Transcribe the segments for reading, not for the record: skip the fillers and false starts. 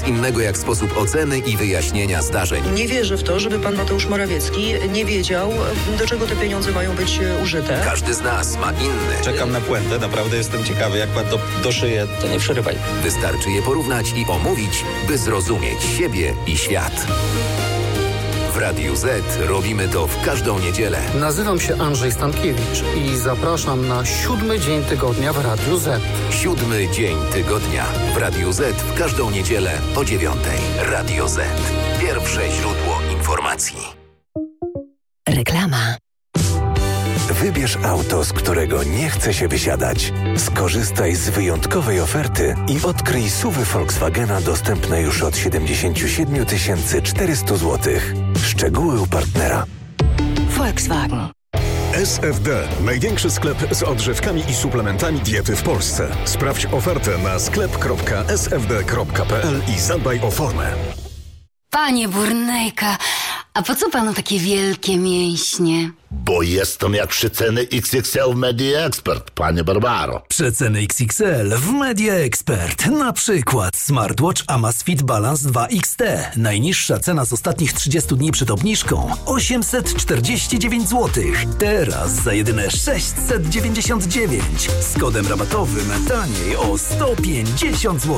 nic innego jak sposób oceny i wyjaśnienia zdarzeń. Nie wierzę w to, żeby pan Mateusz Morawiecki nie wiedział, do czego te pieniądze mają być użyte. Każdy z nas ma inny. Czekam na puentę, naprawdę jestem ciekawy, jak pan to doszyje. To nie przerywaj. Wystarczy je porównać i omówić, by zrozumieć siebie i świat. W Radiu Z robimy to w każdą niedzielę. Nazywam się Andrzej Stankiewicz i zapraszam na 7. dzień tygodnia w Radiu Z. 7. dzień tygodnia w Radiu Z w każdą niedzielę o 9:00. Radio Z. Pierwsze źródło informacji. Reklama. Wybierz auto, z którego nie chce się wysiadać. Skorzystaj z wyjątkowej oferty i odkryj SUV-y Volkswagena dostępne już od 77 400 zł. Szczegóły u partnera. Volkswagen. SFD. Największy sklep z odżywkami i suplementami diety w Polsce. Sprawdź ofertę na sklep.sfd.pl i zadbaj o formę. Panie Burnejka, a po co panu takie wielkie mięśnie? Bo jestem jak przeceny XXL w Media Expert, panie Barbaro. Przeceny XXL w Media Expert. Na przykład smartwatch Amazfit Balance 2 XT. Najniższa cena z ostatnich 30 dni przed obniżką 849 zł. Teraz za jedyne 699. Z kodem rabatowym taniej o 150 zł.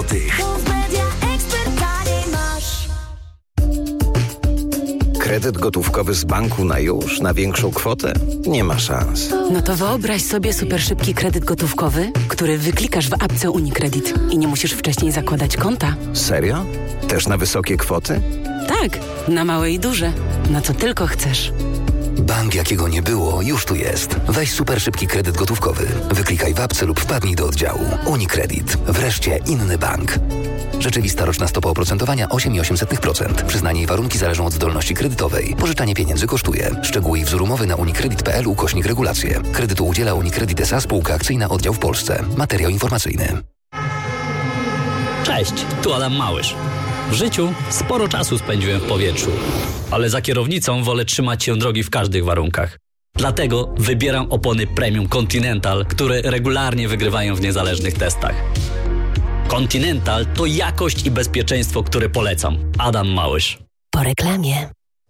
Kredyt gotówkowy z banku na już, na większą kwotę? Nie ma szans. No to wyobraź sobie super szybki kredyt gotówkowy, który wyklikasz w apce UniCredit i nie musisz wcześniej zakładać konta. Serio? Też na wysokie kwoty? Tak, na małe i duże. Na co tylko chcesz. Bank jakiego nie było, już tu jest. Weź super szybki kredyt gotówkowy. Wyklikaj w apce lub wpadnij do oddziału. UniCredit. Wreszcie inny bank. Rzeczywista roczna stopa oprocentowania 8,8%. Przyznanie i warunki zależą od zdolności kredytowej. Pożyczanie pieniędzy kosztuje. Szczegóły i wzór umowy na unicredit.pl/regulacje. Kredytu udziela UniCredit S.A. Spółka akcyjna, oddział w Polsce. Materiał informacyjny. Cześć, tu Adam Małysz. W życiu sporo czasu spędziłem w powietrzu, ale za kierownicą wolę trzymać się drogi w każdych warunkach. Dlatego wybieram opony Premium Continental, które regularnie wygrywają w niezależnych testach. Continental to jakość i bezpieczeństwo, które polecam. Adam Małysz. Po reklamie.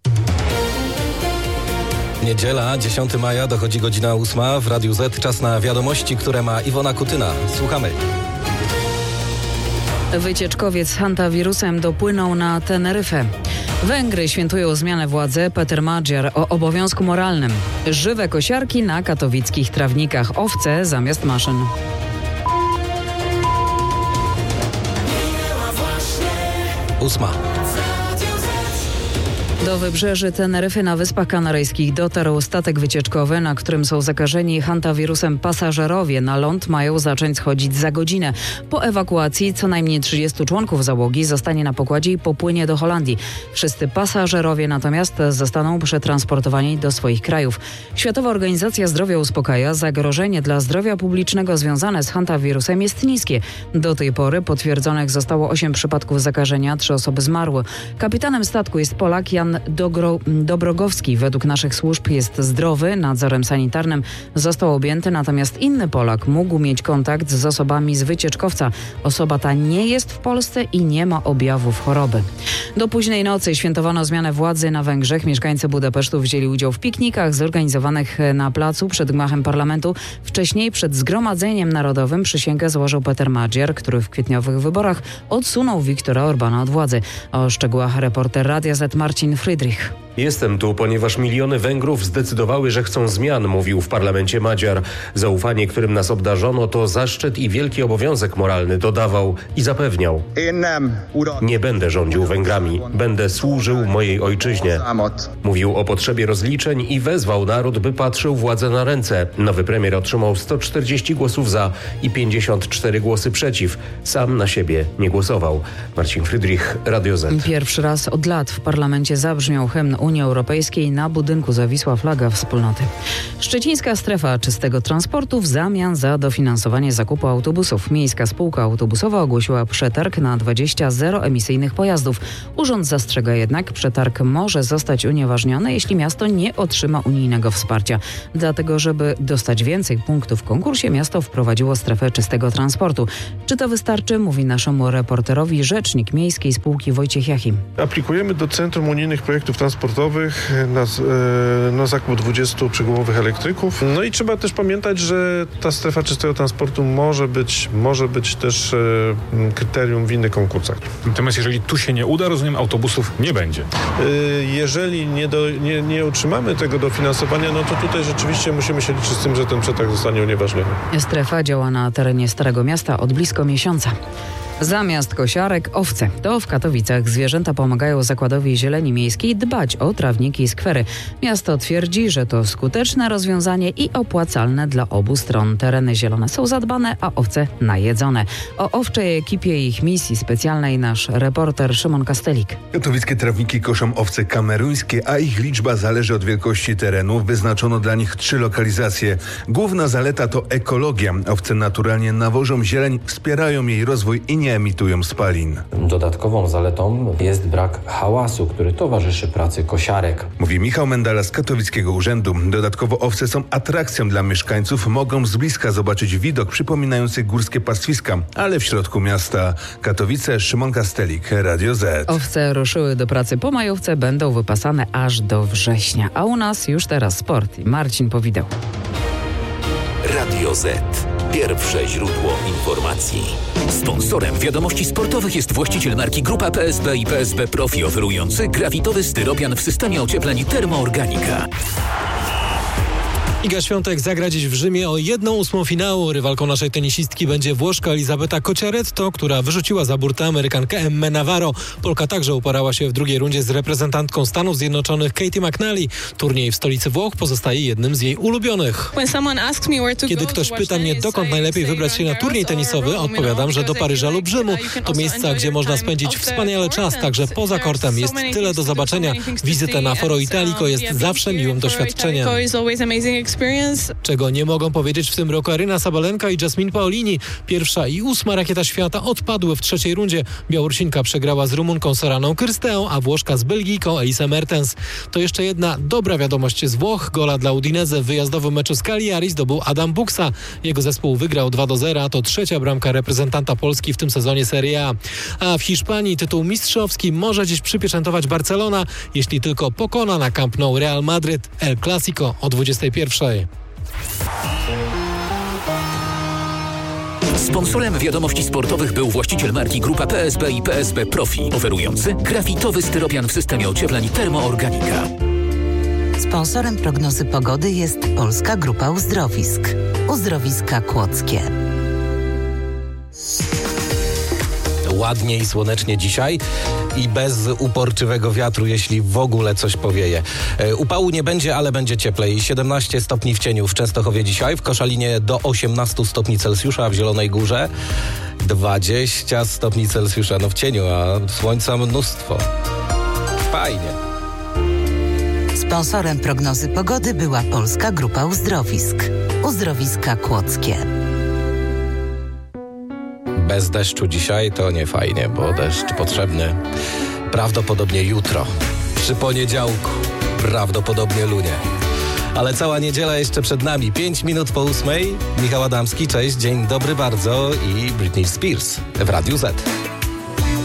Niedziela, 10 maja, dochodzi godzina 8 w Radiu Z. Czas na wiadomości, które ma Iwona Kutyna. Słuchamy. Wycieczkowiec z hantawirusem dopłynął na Teneryfę. Węgry świętują zmianę władzy. Peter Magyar o obowiązku moralnym. Żywe kosiarki na katowickich trawnikach. Owce zamiast maszyn. Ósma. Do wybrzeży Teneryfy na Wyspach Kanaryjskich dotarł statek wycieczkowy, na którym są zakażeni hantawirusem pasażerowie. Na ląd mają zacząć schodzić za godzinę. Po ewakuacji co najmniej 30 członków załogi zostanie na pokładzie i popłynie do Holandii. Wszyscy pasażerowie natomiast zostaną przetransportowani do swoich krajów. Światowa Organizacja Zdrowia uspokaja, zagrożenie dla zdrowia publicznego związane z hantawirusem jest niskie. Do tej pory potwierdzonych zostało 8 przypadków zakażenia, 3 osoby zmarły. Kapitanem statku jest Polak Jan Dobrogowski. Według naszych służb jest zdrowy, nadzorem sanitarnym został objęty, natomiast inny Polak mógł mieć kontakt z osobami z wycieczkowca. Osoba ta nie jest w Polsce i nie ma objawów choroby. Do późnej nocy świętowano zmianę władzy na Węgrzech. Mieszkańcy Budapesztu wzięli udział w piknikach zorganizowanych na placu przed gmachem parlamentu. Wcześniej przed Zgromadzeniem Narodowym przysięgę złożył Peter Magyar, który w kwietniowych wyborach odsunął Viktora Orbana od władzy. O szczegółach reporter Radia Z Marcin Friedrich. Jestem tu, ponieważ miliony Węgrów zdecydowały, że chcą zmian, mówił w parlamencie Magyar. Zaufanie, którym nas obdarzono, to zaszczyt i wielki obowiązek moralny, dodawał i zapewniał. Nie będę rządził Węgrami, będę służył mojej ojczyźnie. Mówił o potrzebie rozliczeń i wezwał naród, by patrzył władzę na ręce. Nowy premier otrzymał 140 głosów za i 54 głosy przeciw. Sam na siebie nie głosował. Marcin Friedrich, Radio Z. Pierwszy raz od lat w parlamencie zabrzmiał hymn Unii Europejskiej na budynku zawisła flaga wspólnoty. Szczecińska strefa czystego transportu w zamian za dofinansowanie zakupu autobusów. Miejska spółka autobusowa ogłosiła przetarg na 20 zeroemisyjnych pojazdów. Urząd zastrzega jednak, przetarg może zostać unieważniony, jeśli miasto nie otrzyma unijnego wsparcia. Dlatego, żeby dostać więcej punktów w konkursie, miasto wprowadziło strefę czystego transportu. Czy to wystarczy? Mówi naszemu reporterowi rzecznik Miejskiej Spółki Wojciech Jachim. Aplikujemy do Centrum Unijnych Projektów Transportowych na zakup 20 przegumowych elektryków. No i trzeba też pamiętać, że ta strefa czystego transportu może być też kryterium w innych konkursach. Natomiast jeżeli tu się nie uda, rozumiem, autobusów nie będzie. Jeżeli nie otrzymamy tego dofinansowania, no to tutaj rzeczywiście musimy się liczyć z tym, że ten przetarg zostanie unieważniony. Strefa działa na terenie Starego Miasta od blisko miesiąca. Zamiast kosiarek owce. To w Katowicach zwierzęta pomagają Zakładowi Zieleni Miejskiej dbać o trawniki i skwery. Miasto twierdzi, że to skuteczne rozwiązanie i opłacalne dla obu stron. Tereny zielone są zadbane, a owce najedzone. O owczej ekipie i ich misji specjalnej nasz reporter Szymon Kastelik. Katowickie trawniki koszą owce kameruńskie, a ich liczba zależy od wielkości terenu. Wyznaczono dla nich 3 lokalizacje. Główna zaleta to ekologia. Owce naturalnie nawożą zieleń, wspierają jej rozwój i nie emitują spalin. Dodatkową zaletą jest brak hałasu, który towarzyszy pracy kosiarek. Mówi Michał Mendala z Katowickiego Urzędu. Dodatkowo owce są atrakcją dla mieszkańców. Mogą z bliska zobaczyć widok przypominający górskie pastwiska, ale w środku miasta. Katowice, Szymon Kastelik, Radio Z. Owce ruszyły do pracy po majówce, będą wypasane aż do września. A u nas już teraz sport. Marcin Powideł. Radio Z. Pierwsze źródło informacji. Sponsorem wiadomości sportowych jest właściciel marki Grupa PSB i PSB Profi, oferujący grafitowy styropian w systemie ociepleń Termoorganika. Iga Świątek zagra dziś w Rzymie o 1/8 finału. Rywalką naszej tenisistki będzie Włoszka Elisabetta Cocciaretto, która wyrzuciła za burtę Amerykankę Emmę Navarro. Polka także uporała się w drugiej rundzie z reprezentantką Stanów Zjednoczonych Katie McNally. Turniej w stolicy Włoch pozostaje jednym z jej ulubionych. Kiedy ktoś pyta mnie, dokąd najlepiej wybrać się na turniej tenisowy, odpowiadam, że do Paryża lub Rzymu. To miejsca, gdzie można spędzić wspaniale czas, także poza kortem. Jest tyle do zobaczenia. Wizyta na Foro Italico jest zawsze miłym doświadczeniem. Czego nie mogą powiedzieć w tym roku Aryna Sabalenka i Jasmine Paolini. 1. i 8. rakieta świata odpadły w trzeciej rundzie. Białorusinka przegrała z Rumunką Soraną Kyrsteą, a Włoszka z Belgijką Elisą Mertens. To jeszcze jedna dobra wiadomość z Włoch. Gola dla Udinese w wyjazdowym meczu z Cagliari zdobył Adam Buksa. Jego zespół wygrał 2-0. To 3. bramka reprezentanta Polski w tym sezonie Serie A. A w Hiszpanii tytuł mistrzowski może dziś przypieczętować Barcelona, jeśli tylko pokona na Camp Nou Real Madryt. El Clasico o 21:00. Sponsorem wiadomości sportowych był właściciel marki Grupa PSB i PSB Profi, oferujący grafitowy styropian w systemie ociepleń Termoorganika. Sponsorem prognozy pogody jest Polska Grupa Uzdrowisk. Uzdrowiska Kłodzkie. Ładnie i słonecznie dzisiaj i bez uporczywego wiatru, jeśli w ogóle coś powieje. Upału nie będzie, ale będzie cieplej. 17 stopni w cieniu w Częstochowie dzisiaj, w Koszalinie do 18 stopni Celsjusza, a w Zielonej Górze 20 stopni Celsjusza. No w cieniu, a słońca mnóstwo. Fajnie. Sponsorem prognozy pogody była Polska Grupa Uzdrowisk. Uzdrowiska Kłodzkie. Bez deszczu dzisiaj to nie fajnie, bo deszcz potrzebny prawdopodobnie jutro. Przy poniedziałku prawdopodobnie lunie. Ale cała niedziela jeszcze przed nami. 5 minut po 8. Michał Adamski, cześć, dzień dobry bardzo i Britney Spears w Radiu Z.